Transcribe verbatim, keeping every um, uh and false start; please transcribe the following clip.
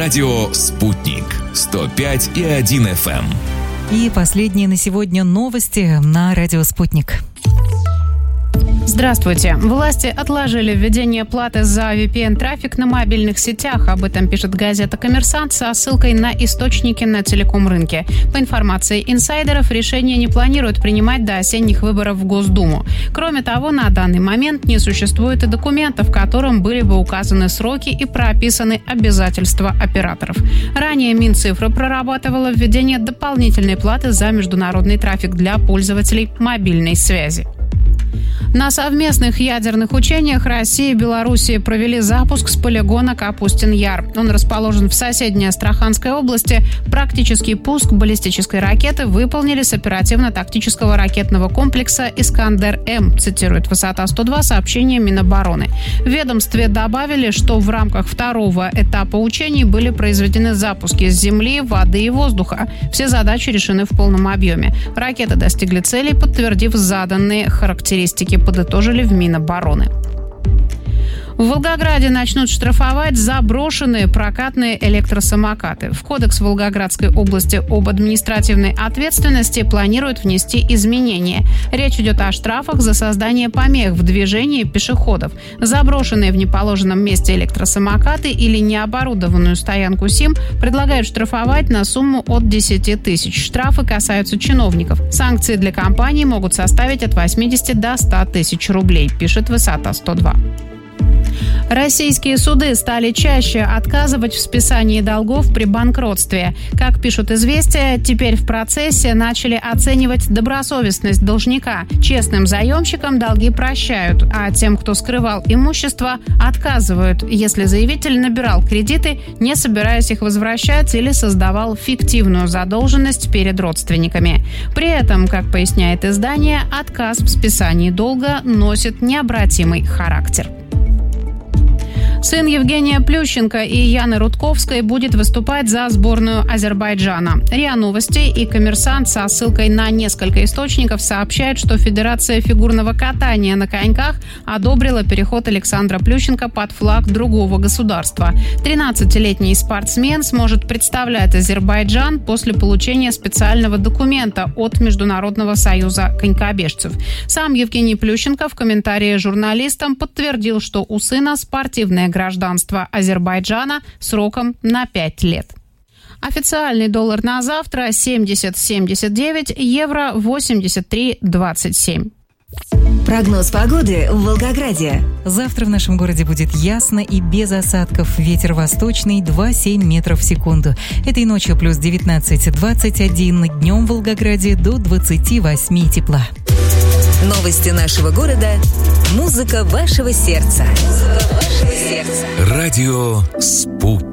Радио «Спутник». сто пять и один эф эм. И последние на сегодня новости на Радио «Спутник». Здравствуйте. Власти отложили введение платы за ви пи эн-трафик на мобильных сетях. Об этом пишет газета «Коммерсант» со ссылкой на источники на телеком-рынке. По информации инсайдеров, решение не планируют принимать до осенних выборов в Госдуму. Кроме того, на данный момент не существует и документов, в котором были бы указаны сроки и прописаны обязательства операторов. Ранее Минцифра прорабатывала введение дополнительной платы за международный трафик для пользователей мобильной связи. На совместных ядерных учениях Россия и Белоруссия провели запуск с полигона Капустин-Яр. Он расположен в соседней Астраханской области. Практический пуск баллистической ракеты выполнили с оперативно-тактического ракетного комплекса «Искандер-М», цитирует «Высота сто два» сообщение Минобороны. В ведомстве добавили, что в рамках второго этапа учений были произведены запуски с земли, воды и воздуха. Все задачи решены в полном объеме. Ракеты достигли целей, подтвердив заданные характеристики, подытожили в Минобороны. В Волгограде начнут штрафовать за брошенные прокатные электросамокаты. В Кодекс Волгоградской области об административной ответственности планируют внести изменения. Речь идет о штрафах за создание помех в движении пешеходов. За брошенные в неположенном месте электросамокаты или необорудованную стоянку СИМ предлагают штрафовать на сумму от десяти тысяч. Штрафы касаются чиновников. Санкции для компаний могут составить от восьмидесяти до ста тысяч рублей, пишет «Высота сто два». Российские суды стали чаще отказывать в списании долгов при банкротстве. Как пишут «Известия», теперь в процессе начали оценивать добросовестность должника. Честным заемщикам долги прощают, а тем, кто скрывал имущество, отказывают, если заявитель набирал кредиты, не собираясь их возвращать, или создавал фиктивную задолженность перед родственниками. При этом, как поясняет издание, отказ в списании долга носит необратимый характер. Сын Евгения Плющенко и Яны Рудковской будет выступать за сборную Азербайджана. РИА Новости и «Коммерсант» со ссылкой на несколько источников сообщают, что Федерация фигурного катания на коньках одобрила переход Александра Плющенко под флаг другого государства. тринадцатилетний спортсмен сможет представлять Азербайджан после получения специального документа от Международного союза конькобежцев. Сам Евгений Плющенко в комментарии журналистам подтвердил, что у сына спортивное гражданство Азербайджана сроком на пять лет. Официальный доллар на завтра семьдесят семьдесят девять, евро восемьдесят три двадцать семь. Прогноз погоды в Волгограде. Завтра в нашем городе будет ясно и без осадков. Ветер восточный два целых семь метров в секунду. Этой ночью плюс девятнадцать двадцать один. Днем в Волгограде до двадцати восьми тепла. Новости нашего города. Музыка вашего сердца. Музыка вашего сердца. Радио «Спутник».